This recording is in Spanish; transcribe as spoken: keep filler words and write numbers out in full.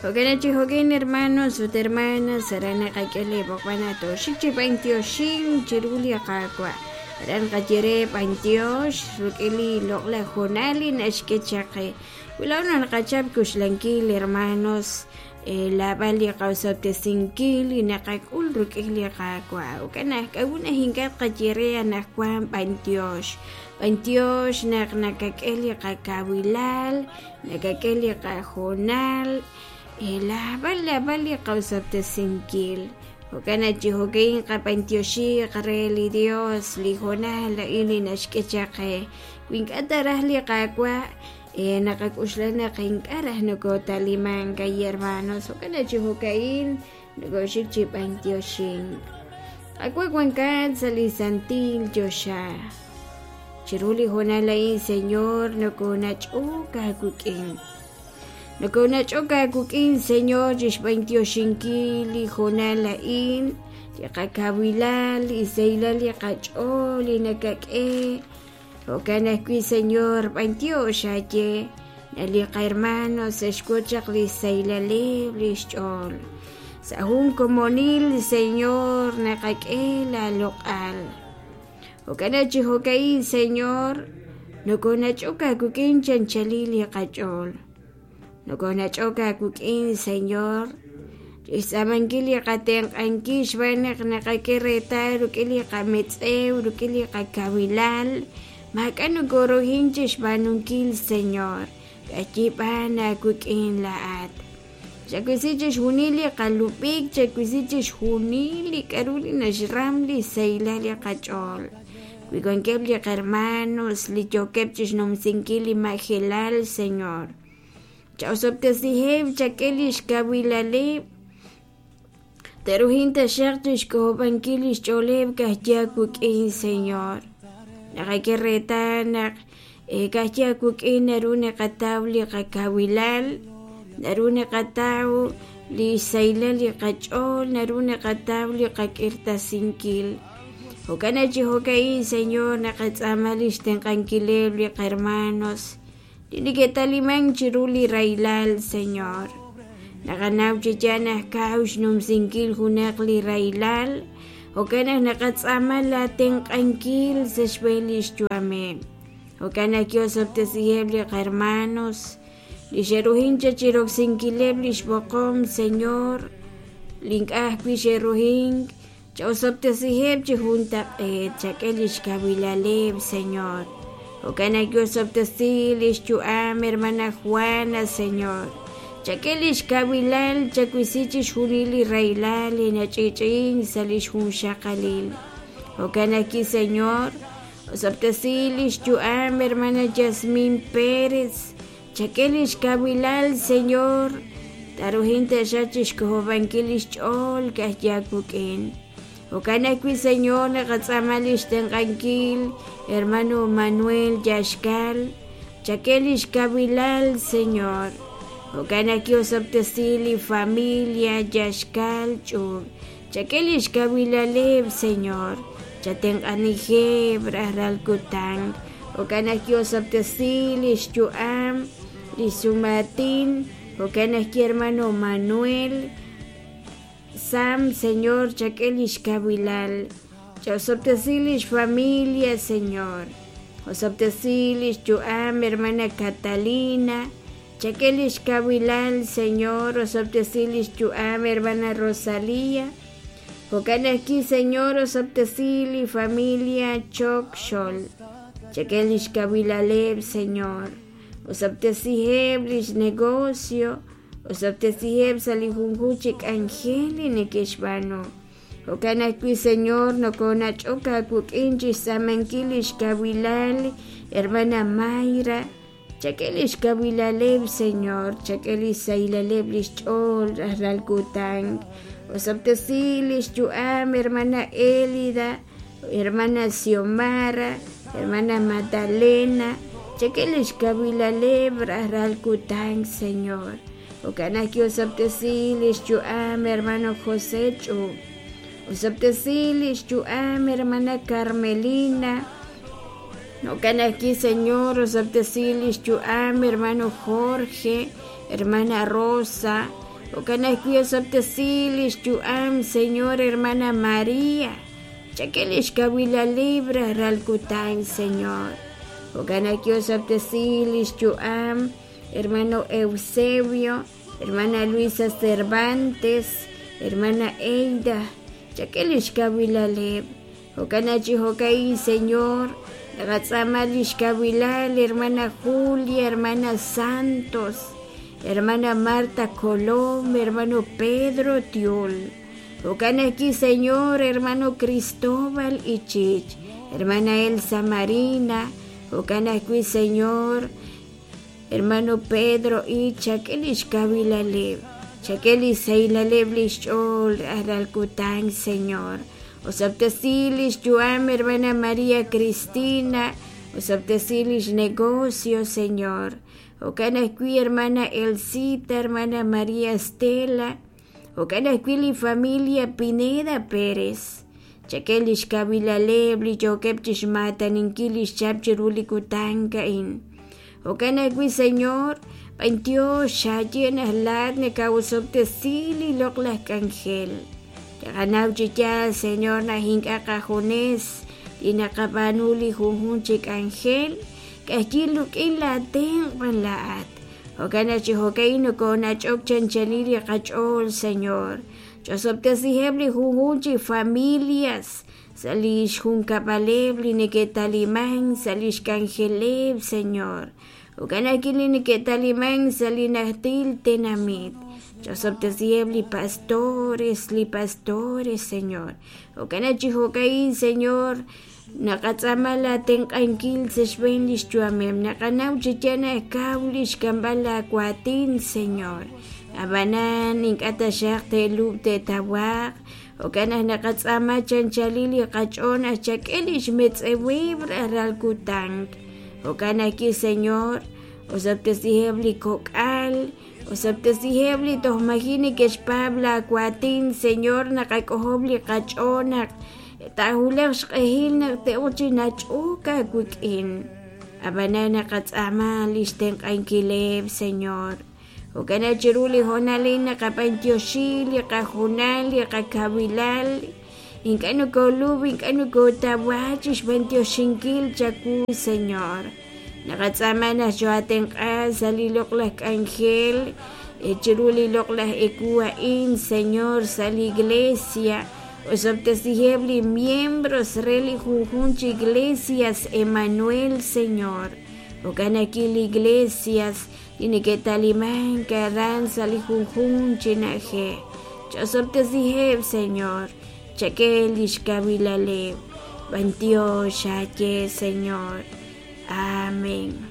Hoganachi Hogan hermanos, sus hermanas, Sarana Kakele, Bokanato, Shichi Pantioshim, Chirulia Kakwa, Ran Kajere, Pantiosh, Rukeli, Lokla Jonali, Nashkechake, Wilona Kachap Kushlankil, hermanos, la Valia Kausap de Sinkil, y Nakakul, Rukeli Kakwa, Okana, Kauna Hinkat Kajere, Anakwan, Pantiosh. Pantiosh, Nakakeli Kakawilal, Nakakeli Kajonal, la Valia Valia Kausap de Sinkil. Okana Chihogain Kapantioshi, Kareli Dios, Lijonal, Ili Nashkechake, Winkatarahli Kakwa, Nakakuslana Kinkarah Noko Taliman, Kay hermanos, Okana Chihogain, Negoshik Pantioshin. Aqua Wankat, Salisantil, Josha. Chiruli Honalai, Señor, Noko Nacho, Kakukin. Noko Nacho, Kakukin, Señor, Jishpantioshinkil, Honalain, Yakakawilal, Isailal, Yakachol, Nakake. Okanakui, Señor, Pantiosha, Ye, Nalika hermanos, escucha, Lisailale, Lishol. Sahun Comonil, Señor, Nakake, la local. Okanachi Hokai, Señor, no conachoca cuquín chanchalili cachol. No conachoca cuquín, Señor, Isamanquili caten anquish vanek nakakereta, rukili kametzeu, rukili kakabilal, Macano gorohinchish banunkil, Señor, Kachipana cuquín laat. Chakwisichish hunili kalupik, chakwisichish hunili karuli nashramli, Seilali cachol. Con que hermanos, lichokepchis nom sinkili magelal, Señor. Chausoptesihev, chakelish kabilale, teruhinta shartish kobankilis cholev kahyakukin, Señor. Nakakereta, kahyakukin, narune katawli kakabilal, narune kataw, li sailali kachol, narune katawli kakirta sinkil. Okanachi Hokai, Señor, Nakatsamalish, Tenkankilebli, hermanos, Dinigetalimang Chiruli Railal, Señor. Nakanaw Chichana Kaush Num Sinkil Hunakli Railal, Okana Nakatsamala Tenkankil, Seshbelish Chuame. Okana Kiosop Tesiebli, hermanos, Lisheruhincha Chirok Sinkileblish Bokom, Señor, Link Ahpi Sheruhing. Chausop te siheb chihunta et chakelish kabilalev, Señor. Okana kiosop te silish chuam, hermana Juana, Señor. Chakelish kabilal, chakwisichish hunili railal, inachichin, salish hun shakalil. Okana ki, Señor. Osop te silish chuam, hermana Jasmine Pérez. Chakelish kabilal, Señor. Taruhinta shachish kohobankilish chol, kahyakukin. Okanakui, Señor, Nakatsamalish Tenkankil, hermano Manuel Yashkal, Chakelish Kabilal, Señor. Okanaki Osoptesili, familia Yashkal, Chur, Chakelish Kabilalev, Señor. Chatenkanije, Braralkutang, Okanaki Osoptesili, Chuam, Lisumatin, Okanaki hermano Manuel, Sam, Señor, Chakelish Kabilal, Chosoptesilish familia, Señor. Osoptesilish Chuam, hermana Catalina, Chakelish Kabilal, Señor. Osoptesilish Chuam, hermana Rosalía. Okanaki, Señor, Osoptesili familia Chokshol, Chakelish Kabilalev, Señor. Osoptesiheblish negocio. Osoptesiheb salihunhuchik angeli nekeshbano. Okanakui, Señor, no conachoka kukinchis samankilish kabilal, hermana Mayra. Chakelish kabilalev, Señor. Chakelish sailaleblish chol, ralkutang. Osoptesilish chuam, hermana Elida, hermana Xiomara, hermana Magdalena. Chakelish kabilalev, ralkutang, Señor. Okanaki Osoptesilish Chuam, hermano José Chu. Osoptesilish Chuam, hermana Carmelina. Okanaki, Señor, Osoptesilish Chuam, hermano Jorge, hermana Rosa. Ocanasquio Soptesilis, Chuam, Señor, hermana María. Chaquelish Kawila Libra, Ralcután, Señor. Ocanasquio Soptesilis, Chuam, hermano Eusebio, hermana Luisa Cervantes, hermana Eida. Chaquelish Kawila Lib. Ocanachi Hokai, Señor. Nagatzamalish Kabilal, hermana Julia, hermana Santos, hermana Marta Colón, hermano Pedro Tiol. Ocanaki, Señor, hermano Cristóbal Ichich, hermana Elsa Marina. Ocanaki, Señor, hermano Pedro y Chaquelish Kabilalev, Chaquelish Seilalev Lishol, Aralcután, Señor. Osaptesilis, Juan, hermana María Cristina, Osaptesilis, negocio, Señor. Ocanasqui, hermana Elcita, hermana María Estela. Ocanasqui, familia Pineda Pérez. Chaquelish Kabilalebli, Joquepchish Mataninquilis, Chapchirulicutancain. Ocanasqui, Señor, Pantio, Shayenas, Ladne, Causoptesili, Loclas Cangel. Ganauchicha, Señor, na hincacajones, y na capanuli junjunchik angel, cachiluk in la tengan la at. O canachi hocaino con achok chanchaliri cachol, Señor. Chosoptesihebli junjunchi familias, salish juncapalebli ni que talimán, salish cangeleb, Señor. O canakili ni que talimán, salinahtil tenamit. Chosoptesiebli pastores, li pastores, Señor. O canachi hocain, Señor. Nakatzamala tenkankil seshbenlish chuamem. Nakanauchichana kaulish kambala kuatin, Señor. Abanan inkatashak te lup te tawak. O canah nakatzama chanchalili kachona chakelish metzewibra ralkutank. O canaki, Señor. O saptesihebli kokal. O saptesihebli tohmahini keshpabla kuatin, Señor, nakakohobli kachonak. Tahulak shkahilnak te uchinachuka kukin. Abanana katzama listen kankileb, Señor. O kanachiruli honalina kapantioshili, kahunali, kakabilali. Inkano kolubi, inkano kotawachish bantioshinkil chaku, Señor. Nakatzama na joaten ka saliloklah angel, echiruliloklah ekuain, Señor, sal iglesia, o soptesihebli miembros religiosos iglesias Emanuel, Señor, o canakil iglesias, tiene que talimán karan salijujun chinaje, yo soptesiheb, Señor, chaquelish kabilalev, bantio shaye, Señor. Amén.